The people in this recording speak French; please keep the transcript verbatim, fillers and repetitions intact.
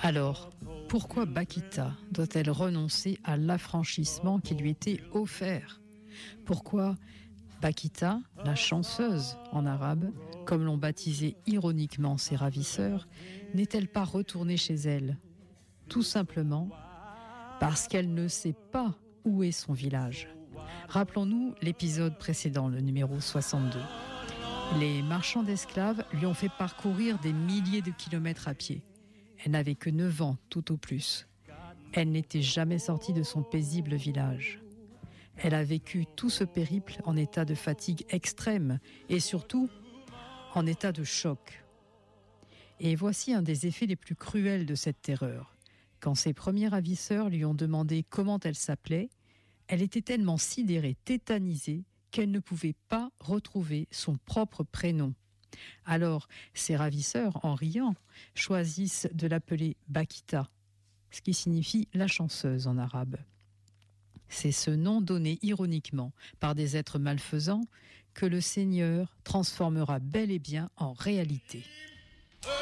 Alors, pourquoi Bakita doit-elle renoncer à l'affranchissement qui lui était offert ? Pourquoi Bakita, la chanceuse en arabe, comme l'ont baptisé ironiquement ses ravisseurs, n'est-elle pas retournée chez elle ? Tout simplement parce qu'elle ne sait pas où est son village. Rappelons-nous l'épisode précédent, le numéro soixante-deux. Les marchands d'esclaves lui ont fait parcourir des milliers de kilomètres à pied. Elle n'avait que neuf ans, tout au plus. Elle n'était jamais sortie de son paisible village. Elle a vécu tout ce périple en état de fatigue extrême et surtout en état de choc. Et voici un des effets les plus cruels de cette terreur. Quand ses premiers ravisseurs lui ont demandé comment elle s'appelait, elle était tellement sidérée, tétanisée, qu'elle ne pouvait pas retrouver son propre prénom. Alors, ses ravisseurs, en riant, choisissent de l'appeler Bakita, ce qui signifie la chanceuse en arabe. C'est ce nom donné ironiquement par des êtres malfaisants que le Seigneur transformera bel et bien en réalité.